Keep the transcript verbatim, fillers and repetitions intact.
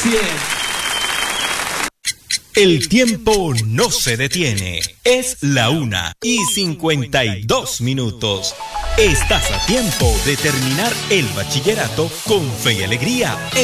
El tiempo no se detiene. Es la una y cincuenta y dos minutos. Estás a tiempo de terminar el bachillerato con fe y alegría en